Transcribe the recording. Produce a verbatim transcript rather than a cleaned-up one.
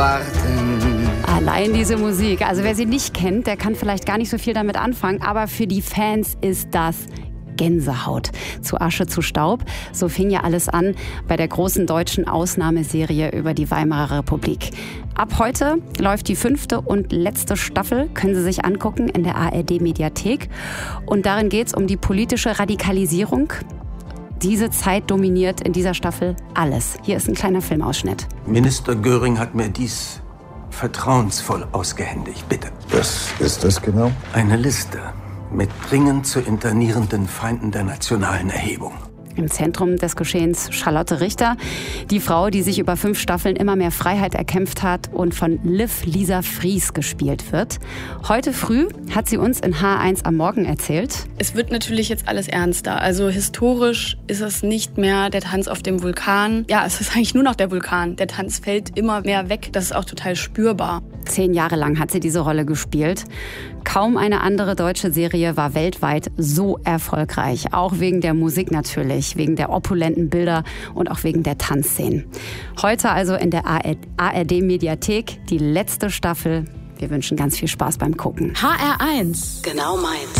warten. Allein diese Musik, also wer sie nicht kennt, der kann vielleicht gar nicht so viel damit anfangen, aber für die Fans ist das Gänsehaut. Zu Asche zu Staub, so fing ja alles an bei der großen deutschen Ausnahmeserie über die Weimarer Republik. Ab heute läuft die fünfte und letzte Staffel, können Sie sich angucken in der A R D-Mediathek. Und darin geht es um die politische Radikalisierung. Diese Zeit dominiert in dieser Staffel alles. Hier ist ein kleiner Filmausschnitt. Minister Göring hat mir dies vertrauensvoll ausgehändigt. Bitte. Was ist das genau? Eine Liste mit dringend zu internierenden Feinden der nationalen Erhebung. Im Zentrum des Geschehens Charlotte Richter, die Frau, die sich über fünf Staffeln immer mehr Freiheit erkämpft hat und von Liv Lisa Fries gespielt wird. Heute früh hat sie uns in H eins am Morgen erzählt. Es wird natürlich jetzt alles ernster. Also historisch ist es nicht mehr der Tanz auf dem Vulkan. Ja, es ist eigentlich nur noch der Vulkan. Der Tanz fällt immer mehr weg. Das ist auch total spürbar. Zehn Jahre lang hat sie diese Rolle gespielt. Kaum eine andere deutsche Serie war weltweit so erfolgreich. Auch wegen der Musik natürlich, wegen der opulenten Bilder und auch wegen der Tanzszenen. Heute also in der A R D-Mediathek die letzte Staffel. Wir wünschen ganz viel Spaß beim Gucken. H R eins. Genau meins.